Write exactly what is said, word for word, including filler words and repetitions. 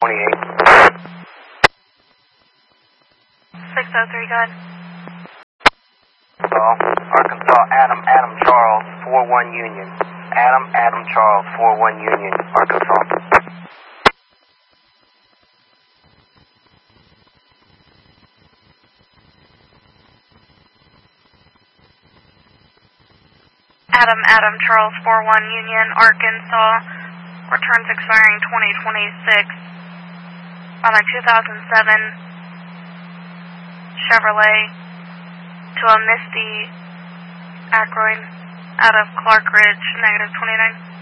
twenty-eight. six oh three, go ahead. Hello, Arkansas, Adam, Adam, Charles, four one Union. Adam, Adam, Charles, four one Union, Arkansas. Adam, Adam, Charles, four one Union, Arkansas. Returns expiring twenty twenty-six. On a two thousand seven Chevrolet to a Misty Ackroyd out of Clark Ridge, negative twenty-nine.